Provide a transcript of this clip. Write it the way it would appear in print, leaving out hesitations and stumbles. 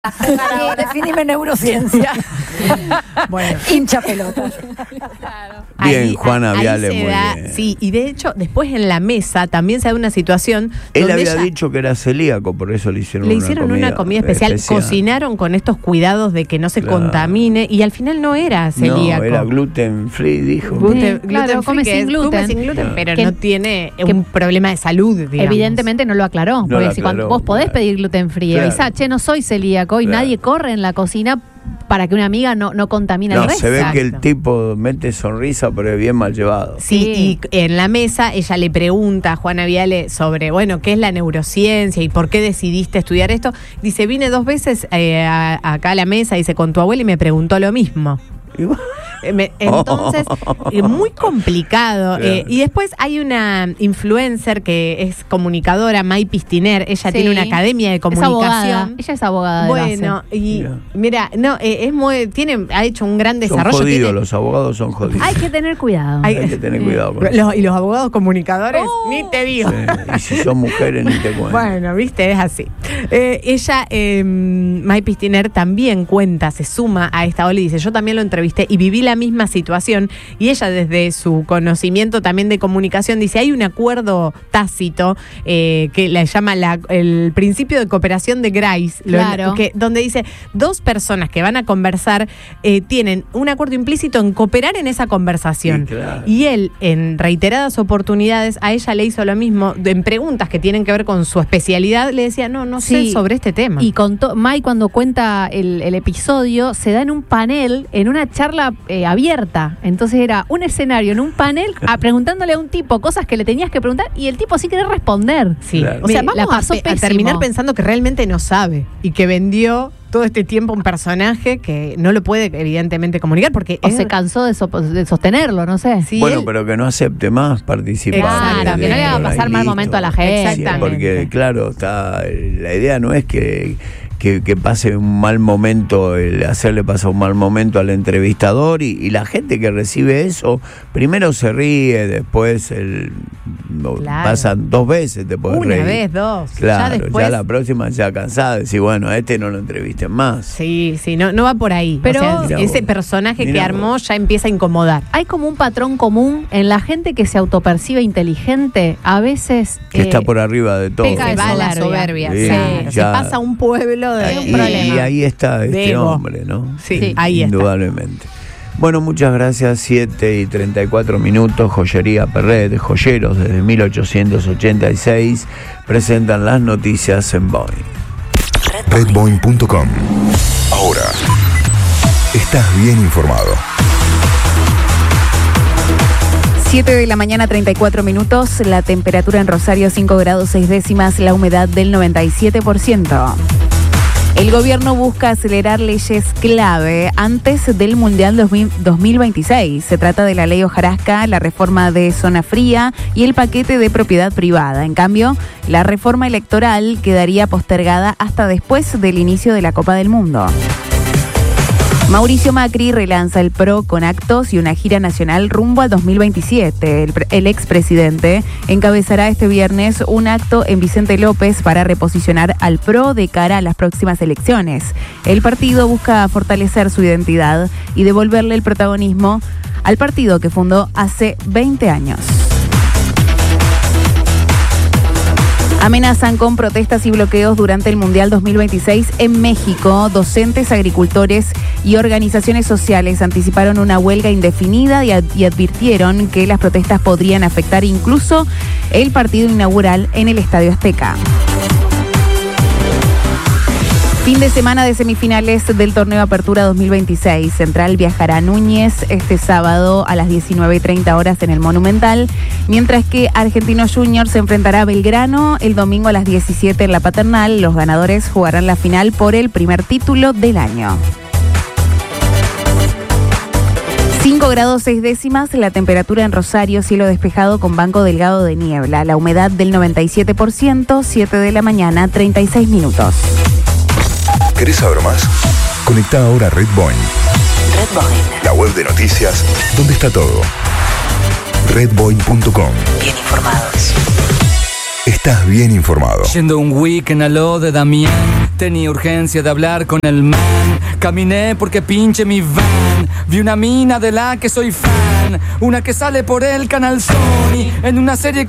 Definime neurociencia. Bueno, hincha pelota. claro. Bien, Juana Viale, muy bien. Sí, y de hecho, después en la mesa también se da una situación. Él donde había ella, dicho que era celíaco, por eso le hicieron una comida especial. Cocinaron con estos cuidados de que no se contamine, y al final no era celíaco. No, era gluten free, dijo. Claro, come sin gluten. Pero que no tiene un problema de salud, digamos. Evidentemente no lo aclaró. Porque si cuando vos podés pedir gluten free, avisá, che, no soy celíaco, y nadie corre en la cocina para que una amiga no contamine el resto. Se ve que el tipo mete sonrisa, pero es bien mal llevado. Sí, y en la mesa ella le pregunta a Juana Viale sobre, qué es la neurociencia y por qué decidiste estudiar esto. Dice, vine 2 veces acá a la mesa, dice, con tu abuela, y me preguntó lo mismo. Entonces, muy complicado. Claro. Y después hay una influencer que es comunicadora, May Pistiner. Ella tiene una academia de comunicación. Ella es abogada. Bueno, y mira, ha hecho un gran desarrollo. Son jodidos, los abogados son jodidos. Hay que tener cuidado. Hay que tener cuidado con eso. Y los abogados comunicadores, ni te digo. Sí, y si son mujeres, ni te cuento. Bueno, viste, es así. Ella, May Pistiner, también se suma a esta ola y dice, yo también lo entrevisté y viví la misma situación, y ella desde su conocimiento también de comunicación dice, hay un acuerdo tácito que la llama el principio de cooperación de Grice, claro. donde dice, 2 personas que van a conversar tienen un acuerdo implícito en cooperar en esa conversación. Sí, claro. Y él, en reiteradas oportunidades, a ella le hizo lo mismo, en preguntas que tienen que ver con su especialidad, le decía, no sé sobre este tema. Y May, cuando cuenta el episodio, se da en un panel, en una charla abierta. Entonces era un escenario en un panel preguntándole a un tipo cosas que le tenías que preguntar, y el tipo sí quería responder. Sí. Claro. O sea, vamos la pasó a terminar pensando que realmente no sabe y que vendió todo este tiempo un personaje que no lo puede evidentemente comunicar porque se cansó de sostenerlo, no sé. Sí, bueno, pero que no acepte más participar. Claro, que no le haga pasar mal momento a la gente. Exactamente. Porque claro, la idea no es que pase un mal momento, hacerle pasar un mal momento al entrevistador, y la gente que recibe eso, primero se ríe, después pasan 2 veces, te podés reír. Una vez, 2. Claro, ya la próxima ya cansada, decir, bueno, a este no lo entrevisten más. Sí, no va por ahí. Pero o sea, ese personaje que armó ya empieza a incomodar. Hay como un patrón común en la gente que se autopercibe inteligente, a veces que está por arriba de todo. Se va la soberbia. Sí, claro. Se pasa un pueblo de un problema. Y ahí está este hombre, ¿no? Sí, ahí indudablemente. Bueno, muchas gracias. 7:34, Joyería Perret, joyeros desde 1886, presentan las noticias en Boeing. Redboeing.com. Ahora estás bien informado. 7 de la mañana, 34 minutos. La temperatura en Rosario, 5 grados 6 décimas. La humedad del 97%. El gobierno busca acelerar leyes clave antes del Mundial 2026. Se trata de la ley Hojarasca, la reforma de zona fría y el paquete de propiedad privada. En cambio, la reforma electoral quedaría postergada hasta después del inicio de la Copa del Mundo. Mauricio Macri relanza el PRO con actos y una gira nacional rumbo al 2027. El expresidente encabezará este viernes un acto en Vicente López para reposicionar al PRO de cara a las próximas elecciones. El partido busca fortalecer su identidad y devolverle el protagonismo al partido que fundó hace 20 años. Amenazan con protestas y bloqueos durante el Mundial 2026 en México. Docentes, agricultores y organizaciones sociales anticiparon una huelga indefinida y advirtieron que las protestas podrían afectar incluso el partido inaugural en el Estadio Azteca. Fin de semana de semifinales del torneo Apertura 2026. Central viajará a Núñez este sábado a las 19:30 horas en el Monumental, mientras que Argentinos Juniors se enfrentará a Belgrano el domingo a las 17 en la Paternal. Los ganadores jugarán la final por el primer título del año. 5 grados 6 décimas, la temperatura en Rosario, cielo despejado con banco delgado de niebla. La humedad del 97%, 7 de la mañana, 36 minutos. ¿Querés saber más? Conecta ahora a Red Boeing. Red Boeing. La web de noticias, donde está todo. Redboeing.com. Bien informados. Estás bien informado. Siendo un weekend a lo de Damián. Tenía urgencia de hablar con el man. Caminé porque pinche mi van. Vi una mina de la que soy fan. Una que sale por el canal Sony en una serie que